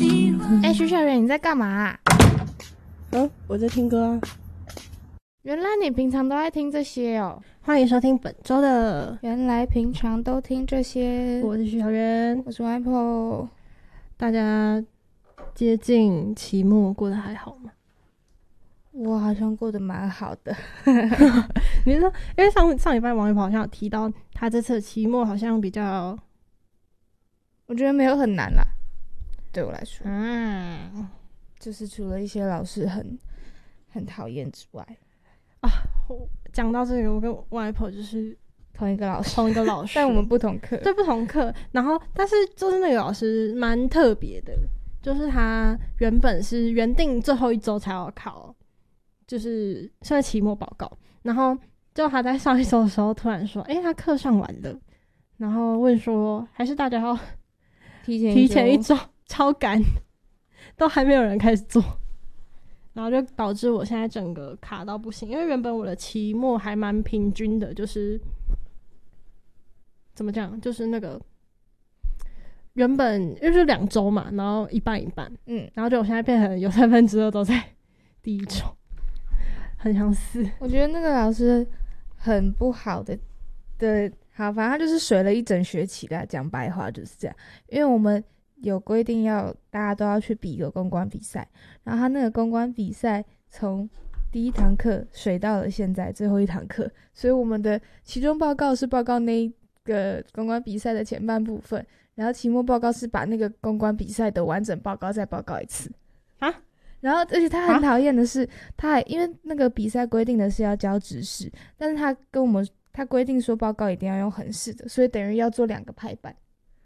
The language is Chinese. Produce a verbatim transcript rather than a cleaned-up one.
哎、徐小媛，你在干嘛啊？ 嗯，我在听歌啊。 原来你平常都爱听这些哦。 欢迎收听本周的， 原来平常都听这些。 我是徐小媛， 我是 Apple。 大家接近期末过得还好吗？ 我好像过得蛮好的。 你说，因为上上礼拜王一跑好像有提到，他这次的期末好像比较， 我觉得没有很难啦，对我来说， 嗯， 就是除了一些老师很很讨厌之外， 讲到这个，我跟王一跑就是同一个老师， 同一个老师， 但我们不同课， 对，不同课。然后，但是就是那个老师蛮特别的，就是他原本是原定最后一周才要考，就是算期末报告，然后就他在上一周的时候突然说，哎、欸，他课上完了，然后问说，还是大家要提前提前一周，超赶，都还没有人开始做。然后就导致我现在整个卡到不行，因为原本我的期末还蛮平均的，就是怎么讲，就是那个原本因为是两周嘛，然后一半一半，嗯，然后就我现在变成有三分之二都在第一周，很相似。 我觉得那个老师很不好的，对，好，反正他就是水了一整学期啦，讲白话就是这样，因为我们有规定要大家都要去比一个公关比赛，然后他那个公关比赛从第一堂课水到了现在最后一堂课，所以我们的期中报告是报告那一个公关比赛的前半部分，然后期末报告是把那个公关比赛的完整报告再报告一次啊。 然后而且他很讨厌的是，他还因为那个比赛规定的是要交直式，但是他跟我们他规定说报告一定要用横式的，所以等于要做两个排版。